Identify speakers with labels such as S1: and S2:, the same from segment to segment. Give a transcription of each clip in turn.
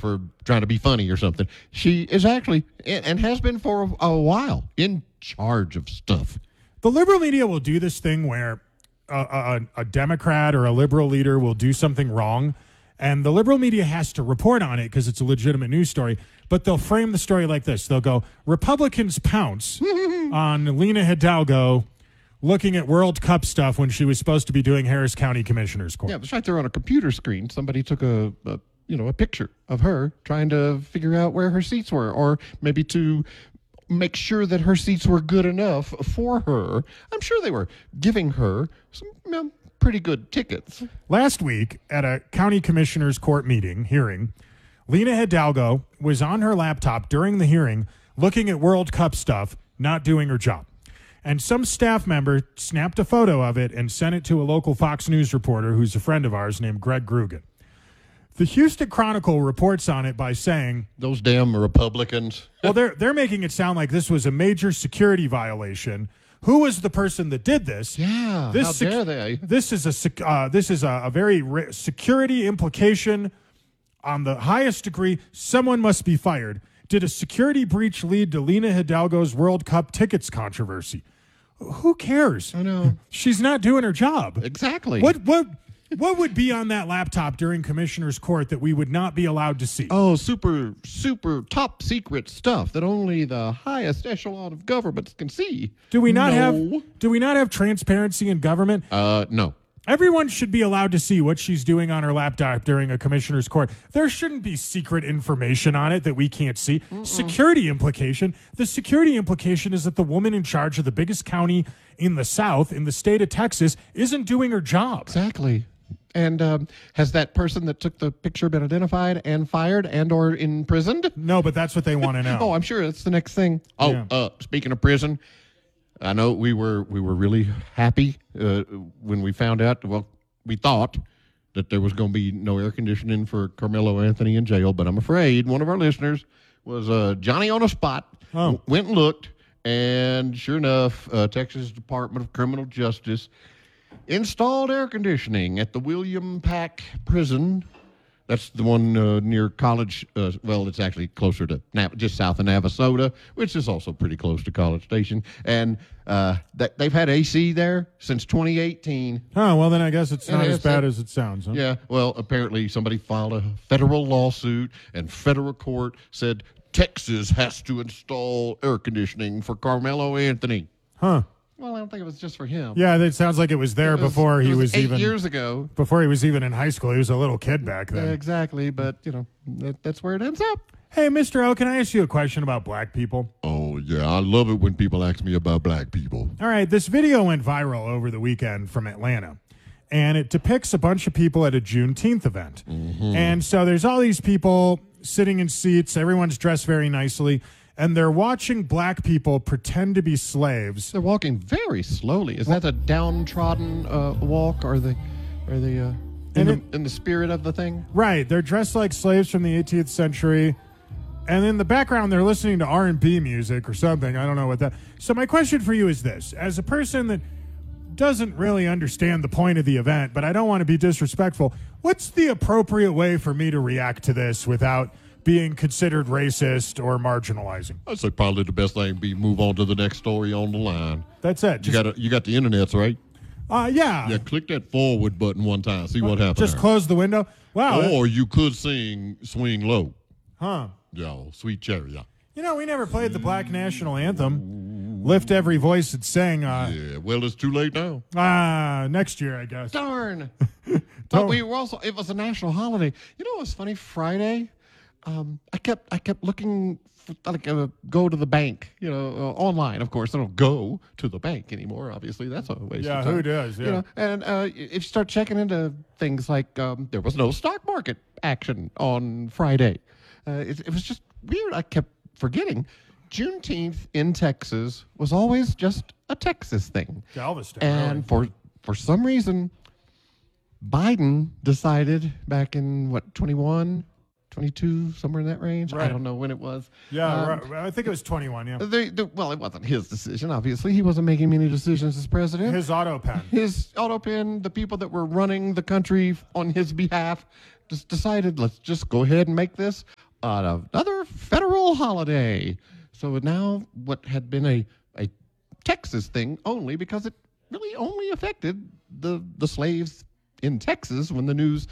S1: for trying to be funny or something. She is actually, and has been for a while, in charge of stuff.
S2: The liberal media will do this thing where a Democrat or a liberal leader will do something wrong, and the liberal media has to report on it because it's a legitimate news story, but they'll frame the story like this. They'll go, Republicans pounce on Lena Hidalgo looking at World Cup stuff when she was supposed to be doing Harris County Commissioner's Court.
S1: Yeah, it was right there on a computer screen. Somebody took a picture of her trying to figure out where her seats were, or maybe to make sure that her seats were good enough for her. I'm sure they were giving her some pretty good tickets.
S2: Last week at a county commissioner's court hearing, Lena Hidalgo was on her laptop during the hearing looking at World Cup stuff, not doing her job. And some staff member snapped a photo of it and sent it to a local Fox News reporter who's a friend of ours named Greg Grugan. The Houston Chronicle reports on it by saying,
S1: those damn Republicans.
S2: Well, they're making it sound like this was a major security violation. Who was the person that did this?
S1: Yeah, how dare they?
S2: This is a very security implication on the highest degree. Someone must be fired. Did a security breach lead to Lena Hidalgo's World Cup tickets controversy? Who cares?
S1: I know.
S2: She's not doing her job.
S1: Exactly.
S2: What would be on that laptop during Commissioner's Court that we would not be allowed to see?
S1: Oh, super top secret stuff that only the highest echelon of governments can see.
S2: Do we not have transparency in government?
S1: No.
S2: Everyone should be allowed to see what she's doing on her laptop during a commissioner's court. There shouldn't be secret information on it that we can't see. Security implication. The security implication is that the woman in charge of the biggest county in the South, in the state of Texas, isn't doing her job.
S1: Exactly. And has that person that took the picture been identified and fired and or imprisoned?
S2: No, but that's what they want to know.
S1: Oh, I'm sure that's the next thing. Oh, yeah. Speaking of prison, I know we were really happy when we found out. Well, we thought that there was going to be no air conditioning for Carmelo Anthony in jail, but I'm afraid one of our listeners was Johnny on a spot.
S2: Oh.
S1: Went and looked, and sure enough, Texas Department of Criminal Justice installed air conditioning at the William Pack Prison. That's the one near College. Well, it's actually closer to just south of Navasota, which is also pretty close to College Station. And they've had AC there since 2018.
S2: Oh, well, then I guess it's not as bad as it sounds. Huh?
S1: Yeah, well, apparently somebody filed a federal lawsuit, and federal court said Texas has to install air conditioning for Carmelo Anthony.
S2: Huh.
S1: Well, I don't think it was just for him.
S2: Yeah, it sounds like it was there before he was
S1: 8 years ago.
S2: Before he was even in high school. He was a little kid back then.
S1: Exactly, but, that's where it ends up.
S2: Hey, Mr. O, can I ask you a question about black people?
S1: Oh, yeah, I love it when people ask me about black people.
S2: All right, this video went viral over the weekend from Atlanta, and it depicts a bunch of people at a Juneteenth event.
S1: Mm-hmm.
S2: And so there's all these people sitting in seats. Everyone's dressed very nicely. And they're watching black people pretend to be slaves.
S1: They're walking very slowly. Is that a downtrodden walk, or in the spirit of the thing?
S2: Right. They're dressed like slaves from the 18th century. And in the background, they're listening to R&B music or something. I don't know what that. So my question for you is this. As a person that doesn't really understand the point of the event, but I don't want to be disrespectful, what's the appropriate way for me to react to this without being considered racist or marginalizing?
S1: I'd say probably the best thing would be move on to the next story on the line.
S2: That's it.
S1: You got the internets, right?
S2: Yeah.
S1: Yeah, click that forward button one time. See what happens.
S2: Just close the window? Wow.
S1: Or you could swing low.
S2: Huh.
S1: Yeah, Sweet Cherry. Yeah.
S2: We never played the Black National Anthem. Lift every voice that sang.
S1: Yeah, well, it's too late now.
S2: Next year, I guess.
S1: Darn. But it was a national holiday. You know what's funny? Friday, I kept looking go to the bank, online. Of course, I don't go to the bank anymore. Obviously, that's a waste of time.
S2: Who does? Yeah.
S1: And if you start checking into things like there was no stock market action on Friday. It was just weird. I kept forgetting. Juneteenth in Texas was always just a Texas thing.
S2: Galveston.
S1: And
S2: really.
S1: for some reason, Biden decided back in 21, 22, somewhere in that range.
S2: Right.
S1: I don't know when it was.
S2: Yeah, I think it was 21, yeah.
S1: Well, it wasn't his decision, obviously. He wasn't making many decisions as president.
S2: His auto pen.
S1: The people that were running the country on his behalf just decided, let's just go ahead and make this on another federal holiday. So now what had been a Texas thing only, because it really only affected the slaves in Texas when the news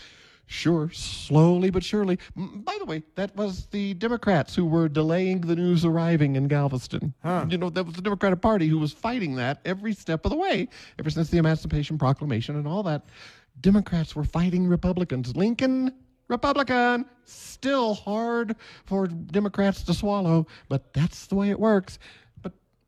S1: slowly but surely. By the way, that was the Democrats who were delaying the news arriving in Galveston.
S2: Huh.
S1: You know, that was the Democratic Party who was fighting that every step of the way, ever since the Emancipation Proclamation and all that. Democrats were fighting Republicans. Lincoln, Republican, still hard for Democrats to swallow, but that's the way it works. But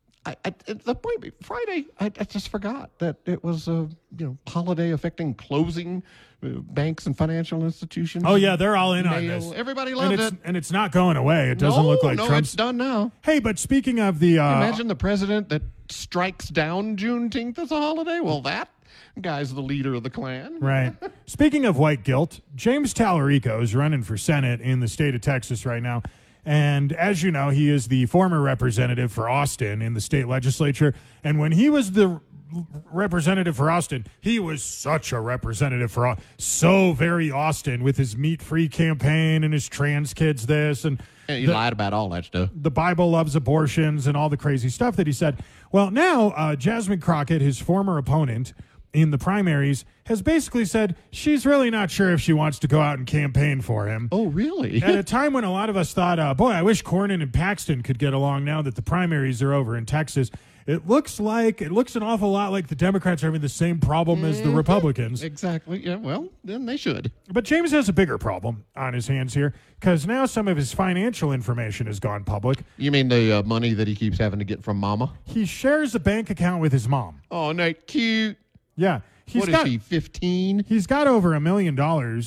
S1: the point, Friday, I just forgot that it was a holiday affecting closing banks and financial institutions.
S2: Oh yeah, they're all in on
S1: Mail.
S2: this.
S1: Everybody loved it.
S2: And it's not going away. It doesn't look like
S1: no,
S2: Trump's.
S1: it's done now.
S2: Hey, but speaking of the
S1: Imagine the president that strikes down Juneteenth as a holiday. Well, that guy's the leader of the Klan.
S2: Right. Speaking of white guilt, James Tallarico is running for Senate in the state of Texas right now. And as you know, he is the former representative for Austin in the state legislature. And when he was the representative for Austin, he was such a representative for so very Austin with his meat-free campaign and his trans kids this and
S1: he lied about all that stuff.
S2: The Bible loves abortions and all the crazy stuff that he said. Well, now Jasmine Crockett, his former opponent in the primaries, has basically said she's really not sure if she wants to go out and campaign for him.
S1: Oh, really?
S2: At a time when a lot of us thought, boy, I wish Cornyn and Paxton could get along now that the primaries are over in Texas. It looks an awful lot like the Democrats are having the same problem as the Republicans.
S1: Exactly. Yeah, well, then they should.
S2: But James has a bigger problem on his hands here, because now some of his financial information has gone public.
S1: You mean the money that he keeps having to get from Mama?
S2: He shares a bank account with his mom.
S1: Oh, not cute.
S2: Yeah.
S1: What is he, 15?
S2: He's got over $1 million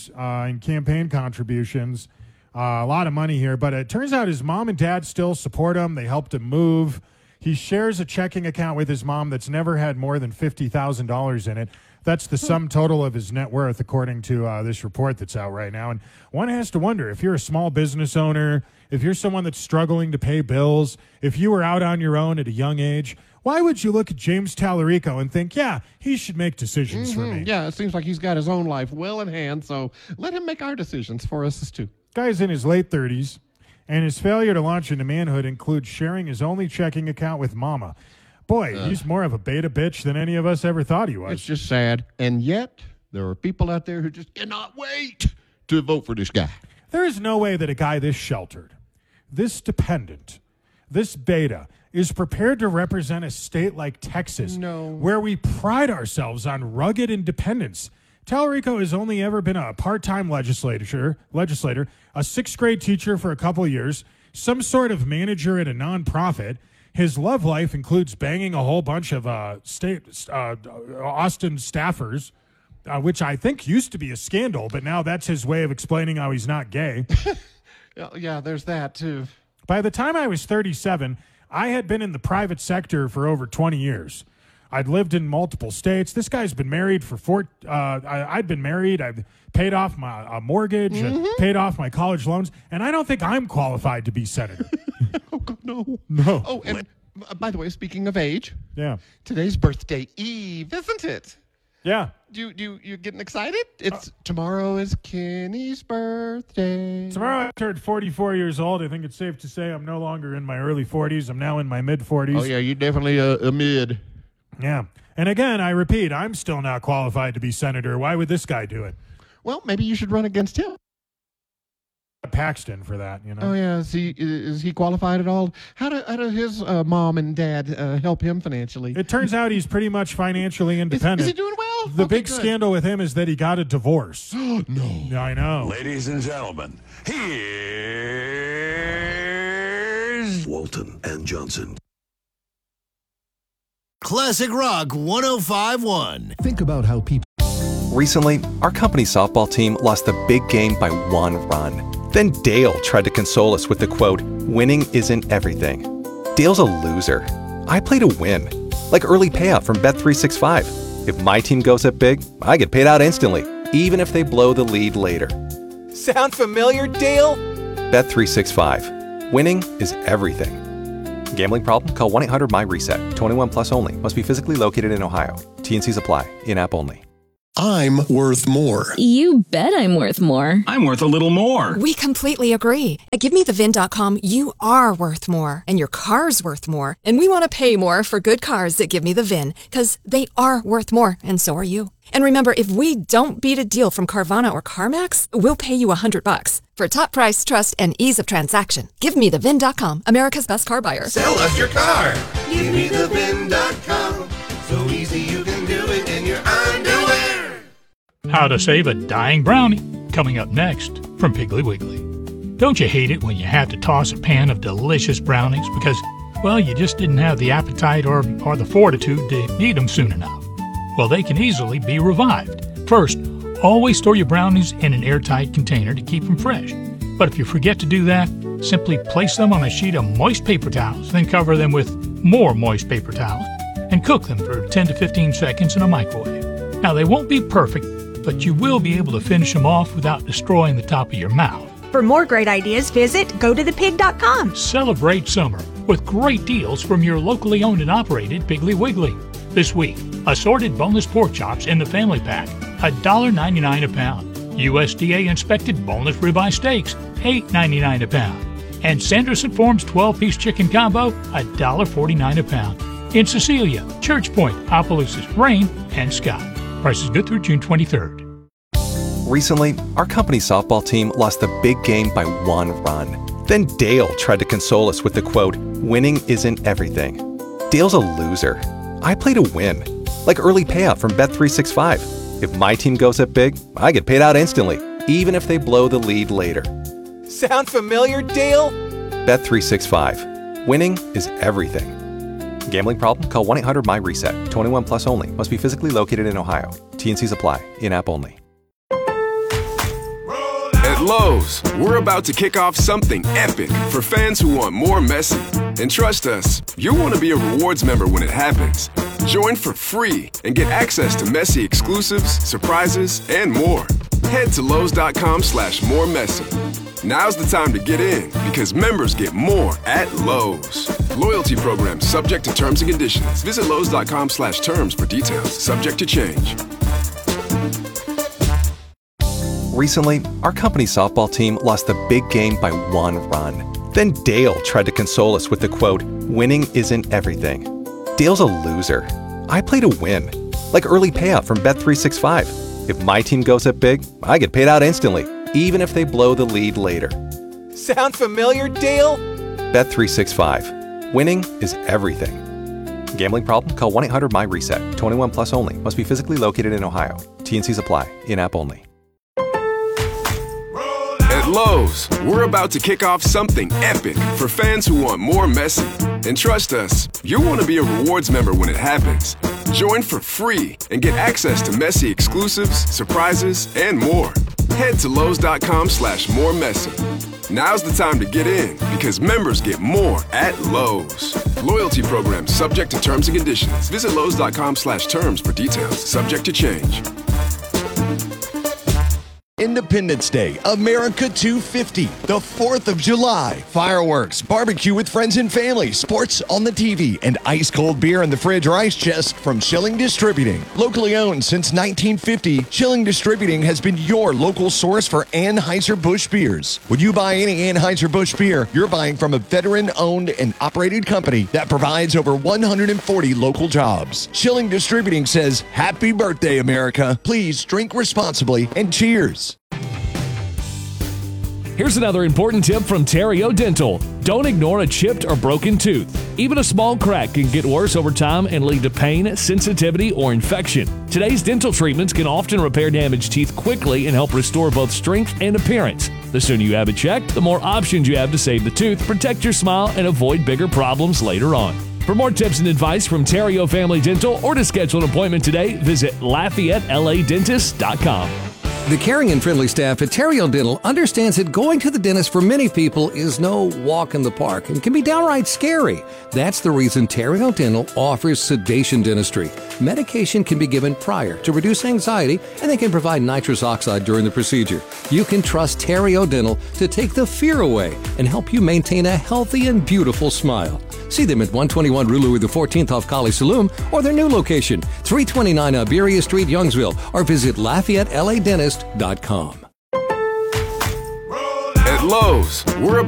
S2: in campaign contributions. A lot of money here. But it turns out his mom and dad still support him. They helped him move. He shares a checking account with his mom that's never had more than $50,000 in it. That's the sum total of his net worth, according to this report that's out right now. And one has to wonder, if you're a small business owner, if you're someone that's struggling to pay bills, if you were out on your own at a young age, why would you look at James Tallarico and think, yeah, he should make decisions for me?
S1: Yeah, it seems like he's got his own life well in hand, so let him make our decisions for us too.
S2: Guy's in his late 30s, and his failure to launch into manhood includes sharing his only checking account with Mama. Boy, he's more of a beta bitch than any of us ever thought he was.
S1: It's just sad. And yet, there are people out there who just cannot wait to vote for this guy.
S2: There is no way that a guy this sheltered, this dependent, this beta is prepared to represent a state like Texas, where we pride ourselves on rugged independence. Tallarico has only ever been a part-time legislator, a sixth-grade teacher for a couple of years, some sort of manager at a nonprofit. His love life includes banging a whole bunch of Austin staffers, which I think used to be a scandal, but now that's his way of explaining how he's not gay.
S1: Yeah, there's that, too.
S2: By the time I was 37, I had been in the private sector for over 20 years. I'd lived in multiple states. This guy's been married for I'd been married. I've paid off my mortgage, paid off my college loans, and I don't think I'm qualified to be senator.
S1: Oh, God, no.
S2: No.
S1: Oh, and by the way, speaking of age,
S2: Yeah.
S1: today's birthday eve, isn't it?
S2: Yeah.
S1: You getting excited? Tomorrow is Kenny's birthday.
S2: Tomorrow I turned 44 years old. I think it's safe to say I'm no longer in my early 40s. I'm now in my mid-40s.
S1: Oh, yeah, you're definitely a mid.
S2: Yeah. And again, I repeat, I'm still not qualified to be senator. Why would this guy do it?
S1: Well, maybe you should run against him.
S2: Paxton for that, you know.
S1: Oh, yeah. Is he qualified at all? How do his mom and dad help him financially?
S2: It turns out he's pretty much financially independent.
S1: Is he doing well?
S2: The big scandal with him is that he got a divorce.
S1: No.
S2: I know.
S3: Ladies and gentlemen, here's
S4: Walton and Johnson.
S5: Classic Rock 105.1.
S4: Think about how people...
S6: Recently, our company softball team lost the big game by 1 run. Then Dale tried to console us with the quote, "Winning isn't everything." Dale's a loser. I play to win. Like early payout from Bet365. If my team goes up big, I get paid out instantly, even if they blow the lead later. Sound familiar, Dale? Bet365. Winning is everything. Gambling problem? Call 1-800-MY-RESET. 21 plus only. Must be physically located in Ohio. T&Cs apply. In-app only.
S4: I'm worth more.
S7: You bet I'm worth more.
S3: I'm worth a little more.
S8: We completely agree. At GiveMeTheVIN.com, you are worth more, and your car's worth more. And we want to pay more for good cars at Give Me the VIN, because they are worth more, and so are you. And remember, if we don't beat a deal from Carvana or CarMax, we'll pay you $100. For top price, trust, and ease of transaction, GiveMeTheVIN.com, America's best car buyer.
S5: Sell us your car. GiveMeTheVIN.com. So easy you can do it in your underwear.
S9: How to save a dying brownie, coming up next from Piggly Wiggly. Don't you hate it when you have to toss a pan of delicious brownies because, well, you just didn't have the appetite or the fortitude to eat them soon enough? Well, they can easily be revived. First, always store your brownies in an airtight container to keep them fresh. But if you forget to do that, simply place them on a sheet of moist paper towels, then cover them with more moist paper towels, and cook them for 10 to 15 seconds in a microwave. Now, they won't be perfect, but you will be able to finish them off without destroying the top of your mouth.
S10: For more great ideas, visit GoToThePig.com.
S9: Celebrate summer with great deals from your locally owned and operated Piggly Wiggly. This week, assorted boneless pork chops in the family pack, $1.99 a pound. USDA inspected boneless ribeye steaks, $8.99 a pound. And Sanderson Farms 12-piece chicken combo, $1.49 a pound. In Cecilia, Church Point, Opelousas, Rain, and Scott. Prices good through June 23rd.
S6: Recently, our company softball team lost the big game by 1 run. Then Dale tried to console us with the quote, "Winning isn't everything." Dale's a loser. I play to win, like early payout from Bet365. If my team goes up big, I get paid out instantly, even if they blow the lead later.
S11: Sound familiar, Dale?
S6: Bet365. Winning is everything. Gambling problem? Call 1-800-MY-RESET. 21 plus only. Must be physically located in Ohio. T&Cs apply. In-app only.
S12: At Lowe's, we're about to kick off something epic for fans who want more Messi. And trust us, you'll want to be a rewards member when it happens. Join for free and get access to Messi exclusives, surprises, and more. Head to Lowe's.com/moremessy. Now's the time to get in because members get more at Lowe's. Loyalty program subject to terms and conditions. Visit Lowe's.com/terms for details. Subject to change.
S6: Recently, our company softball team lost the big game by 1 run. Then Dale tried to console us with the quote, "Winning isn't everything." Dale's a loser. I play to win, like early payout from Bet365. If my team goes up big, I get paid out instantly, even if they blow the lead later.
S11: Sound familiar, Dale?
S6: Bet365. Winning is everything. Gambling problem? Call 1-800-MY-RESET. 21 plus only. Must be physically located in Ohio. T&Cs apply. In-app only.
S12: At Lowe's, we're about to kick off something epic for fans who want more Messi. And trust us, you'll want to be a rewards member when it happens. Join for free and get access to Messi exclusives, surprises, and more. Head to Lowe's.com/moremessy. Now's the time to get in because members get more at Lowe's. Loyalty program subject to terms and conditions. Visit Lowe's.com/terms for details. Subject to change.
S13: Independence Day, America 250, the 4th of July. Fireworks, barbecue with friends and family, sports on the TV, and ice-cold beer in the fridge or ice chest from Schilling Distributing. Locally owned since 1950, Schilling Distributing has been your local source for Anheuser-Busch beers. When you buy any Anheuser-Busch beer, you're buying from a veteran-owned and operated company that provides over 140 local jobs. Schilling Distributing says, "Happy birthday, America. Please drink responsibly and cheers."
S14: Here's another important tip from Terrio Dental. Don't ignore a chipped or broken tooth. Even a small crack can get worse over time and lead to pain, sensitivity, or infection. Today's dental treatments can often repair damaged teeth quickly and help restore both strength and appearance. The sooner you have it checked, the more options you have to save the tooth, protect your smile, and avoid bigger problems later on. For more tips and advice from Terrio Family Dental or to schedule an appointment today, visit LafayetteLADentist.com.
S15: The caring and friendly staff at Terrio Dental understands that going to the dentist for many people is no walk in the park and can be downright scary. That's the reason Terrio Dental offers sedation dentistry. Medication can be given prior to reduce anxiety, and they can provide nitrous oxide during the procedure. You can trust Terrio Dental to take the fear away and help you maintain a healthy and beautiful smile. See them at 121 Rue Louis XIV off College Saloon or their new location, 329 Iberia Street, Youngsville, or visit LafayetteLADentist.com.
S12: At Lowe's, we're